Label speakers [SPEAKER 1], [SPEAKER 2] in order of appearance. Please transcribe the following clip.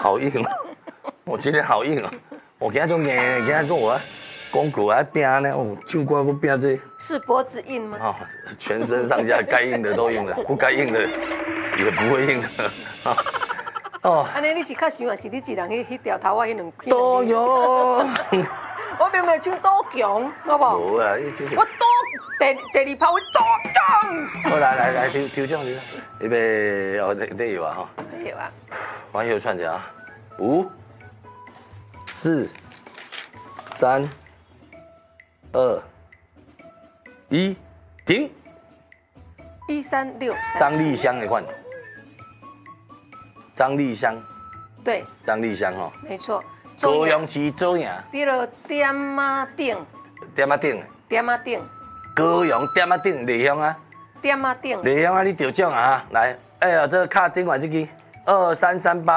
[SPEAKER 1] 好硬啊！我今天好硬啊！我今天做硬，今天做我公骨还拼呢，我就怪我拼这。
[SPEAKER 2] 是脖子硬吗？
[SPEAKER 1] 啊，全身上下该硬的都硬了，不该硬的也不会硬的啊。哦，
[SPEAKER 2] 安尼你是较想还是你一人迄条头发迄两片？
[SPEAKER 1] 都有。
[SPEAKER 2] 我明明像多强，好不好？
[SPEAKER 1] 无啊，
[SPEAKER 2] 我多第二炮我多强。
[SPEAKER 1] 好来抽奖，预备哦，你有啊哈。
[SPEAKER 2] 有啊。
[SPEAKER 1] 往右串起啊，5、4、3、2、1，停。
[SPEAKER 2] 1363。
[SPEAKER 1] 张丽香的款。张丽香。
[SPEAKER 2] 对。
[SPEAKER 1] 张丽香哈。
[SPEAKER 2] 没错。
[SPEAKER 1] 高雄市左营。
[SPEAKER 2] 对了，点啊顶。
[SPEAKER 1] 点啊顶。
[SPEAKER 2] 点啊顶。
[SPEAKER 1] 高雄点啊顶，内乡啊。
[SPEAKER 2] 点啊顶。
[SPEAKER 1] 内乡啊，你得奖啊！来，哎呀，这个卡顶完这个2338。